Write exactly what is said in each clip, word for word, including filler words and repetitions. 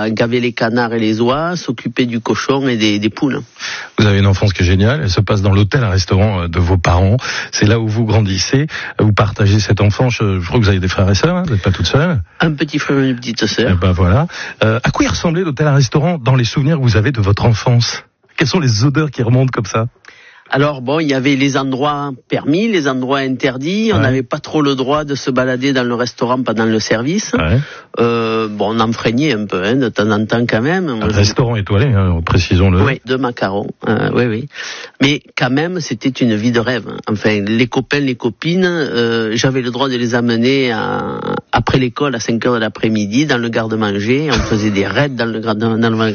à gaver les canards et les oies, s'occuper du cochon et des, des poules. Vous avez une enfance qui est géniale, elle se passe dans l'hôtel, un restaurant de vos parents. C'est là où vous grandissez, vous partagez cette enfance. Je, je crois que vous avez des frères et sœurs, hein, vous n'êtes pas toute seule. Un petit frère et une petite sœur. Eh ben voilà. Euh, à quoi il ressemblait l'hôtel, un restaurant dans les souvenirs que vous avez de votre enfance? Quelles sont les odeurs qui remontent comme ça? Alors bon, il y avait les endroits permis, les endroits interdits. Ouais. On n'avait pas trop le droit de se balader dans le restaurant pendant le service. Ouais. Euh, bon, on enfreignait un peu, hein, de temps en temps quand même. Un restaurant étoilé, hein, précisons-le. Oui, de macarons. Euh, oui, oui. Mais quand même, c'était une vie de rêve. Enfin, les copains, les copines, euh, j'avais le droit de les amener à, après l'école à cinq heures de l'après-midi dans le garde-manger. On faisait des raids dans le garde-manger.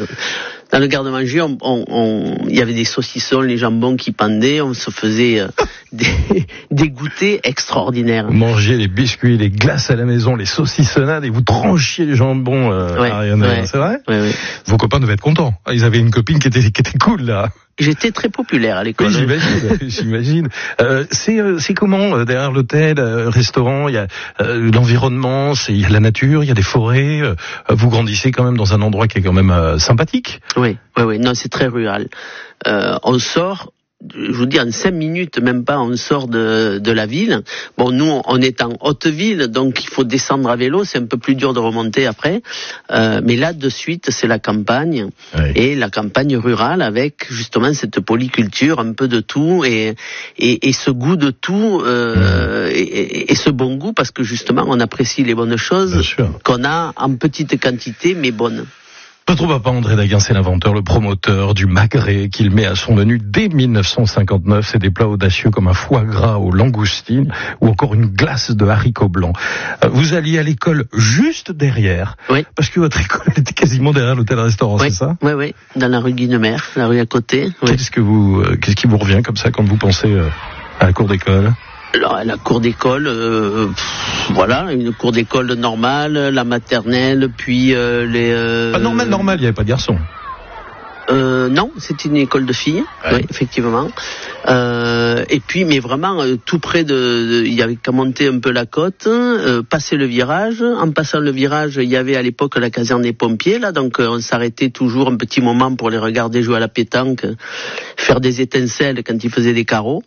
Dans le garde-manger, on, on, on, il y avait des saucissons, les jambons qui pendaient, on se faisait euh, des, des goûters extraordinaires. Vous mangez les biscuits, les glaces à la maison, les saucissonnades et vous tranchiez les jambons, euh, ouais, Ariane, ouais, c'est vrai? Ouais, ouais. Vos copains devaient être contents. Ils avaient une copine qui était, qui était cool, là. J'étais très populaire à l'école. Oui, j'imagine, j'imagine. Euh, c'est, euh, c'est comment, euh, derrière l'hôtel, euh, restaurant, il y a euh, l'environnement, c'est, il y a la nature, il y a des forêts, euh, vous grandissez quand même dans un endroit qui est quand même euh, sympathique. Oui, oui, oui, non, c'est très rural. Euh, on sort, je vous dis, en cinq minutes, même pas, on sort de, de la ville. Bon, nous, on est en haute ville, donc il faut descendre à vélo, c'est un peu plus dur de remonter après. Euh, mais là, de suite, c'est la campagne, oui. Et la campagne rurale avec justement cette polyculture, un peu de tout, et, et, et ce goût de tout, euh, mmh. et, et ce bon goût, parce que justement, on apprécie les bonnes choses qu'on a en petite quantité, mais bonnes. Votre papa André Daguin, c'est l'inventeur, le promoteur du magret qu'il met à son menu dès dix-neuf cent cinquante-neuf. C'est des plats audacieux comme un foie gras aux langoustines ou encore une glace de haricots blancs. Vous alliez à l'école juste derrière, oui. Parce que votre école était quasiment derrière l'hôtel-restaurant, oui. c'est ça? Oui, oui, dans la rue Guinemer, la rue à côté. Oui. Qu'est-ce que vous, qu'est-ce qui vous revient comme ça quand vous pensez à la cour d'école? Alors, la cour d'école, euh, pff, voilà, une cour d'école normale, la maternelle, puis euh, les... Euh... Pas normal, normal, il n'y avait pas de garçons. Euh, non, c'est une école de filles, ouais. Oui, effectivement. Euh, et puis, mais vraiment, euh, tout près de, de, il y avait qu'à monter un peu la côte, euh, passer le virage. En passant le virage, il y avait à l'époque la caserne des pompiers, là, donc euh, on s'arrêtait toujours un petit moment pour les regarder jouer à la pétanque, faire des étincelles quand ils faisaient des carreaux.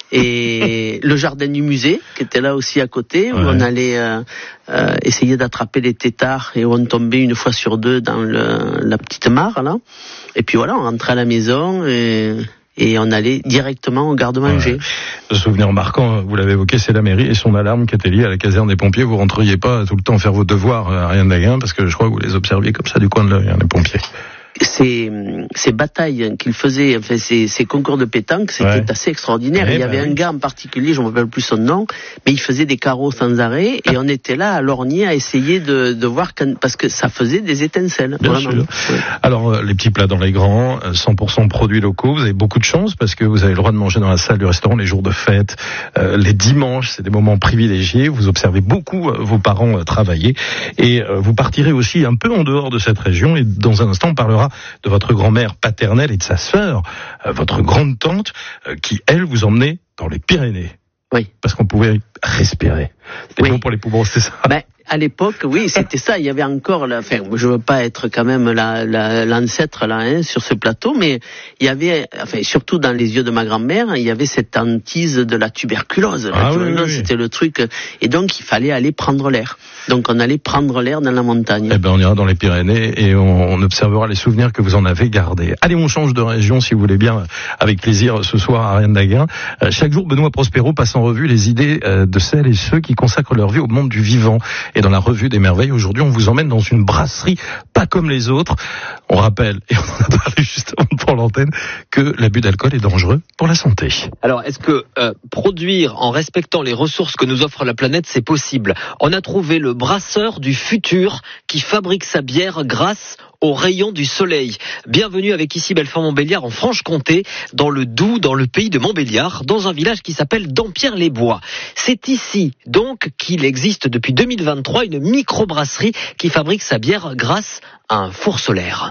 Et le jardin du musée, qui était là aussi à côté, où ouais. On allait euh, euh, essayer d'attraper les têtards et où on tombait une fois sur deux dans le, la petite mare, là. Et puis voilà, on rentrait à la maison et, et on allait directement au garde-manger. Ouais. Le souvenir marquant, vous l'avez évoqué, c'est la mairie et son alarme qui était liée à la caserne des pompiers. Vous rentriez pas tout le temps faire vos devoirs, Ariane Daguin, parce que je crois que vous les observiez comme ça du coin de l'œil, hein, les pompiers. Ces, ces batailles qu'il faisait, enfin ces, ces concours de pétanque, c'était ouais. assez extraordinaire. Ouais, il y avait bah un oui. gars en particulier, je ne me rappelle plus son nom, mais il faisait des carreaux sans arrêt et on était là à lorgner à essayer de, de voir quand, parce que ça faisait des étincelles. Bien sûr. Ouais. Alors euh, les petits plats dans les grands, cent pour cent produits locaux. Vous avez beaucoup de chance parce que vous avez le droit de manger dans la salle du restaurant les jours de fête, euh, les dimanches, c'est des moments privilégiés. Vous observez beaucoup euh, vos parents euh, travailler et euh, vous partirez aussi un peu en dehors de cette région et dans un instant on parlera de votre grand-mère paternelle et de sa sœur, euh, votre grande tante, euh, qui, elle, vous emmenait dans les Pyrénées. Oui. Parce qu'on pouvait respirer. C'était oui. Bon pour les poumons, c'est ça? Ben, à l'époque, oui, c'était ça. Il y avait encore, la, enfin, je veux pas être quand même la, la, l'ancêtre là, hein, sur ce plateau, mais il y avait, enfin, surtout dans les yeux de ma grand-mère, il y avait cette hantise de la tuberculose. Ah, la oui, oui. C'était le truc, et donc il fallait aller prendre l'air. Donc on allait prendre l'air dans la montagne. Eh ben, on ira dans les Pyrénées et on, on observera les souvenirs que vous en avez gardés. Allez, on change de région, si vous voulez bien, avec plaisir ce soir, Ariane Daguin. Euh, chaque jour, Benoît Prospero passe en revue les idées euh, de celles et ceux qui consacrent leur vie au monde du vivant. Et dans la revue des merveilles, aujourd'hui, on vous emmène dans une brasserie pas comme les autres. On rappelle, et on en a parlé justement pour l'antenne, que l'abus d'alcool est dangereux pour la santé. Alors, est-ce que euh, produire en respectant les ressources que nous offre la planète, c'est possible? On a trouvé le brasseur du futur qui fabrique sa bière grâce aux rayons du soleil. Bienvenue avec ici Belfort-Montbéliard en Franche-Comté, dans le Doubs, dans le pays de Montbéliard, dans un village qui s'appelle Dampierre-les-Bois. C'est ici donc qu'il existe depuis deux mille vingt-trois une microbrasserie qui fabrique sa bière grâce à un four solaire.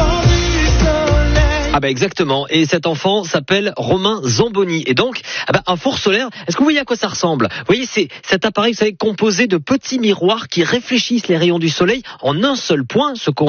Ah bah exactement, et cet enfant s'appelle Romain Zamboni, et donc ah bah un four solaire, est-ce que vous voyez à quoi ça ressemble? Vous voyez, c'est cet appareil, vous savez, composé de petits miroirs qui réfléchissent les rayons du soleil en un seul point, ce qu'on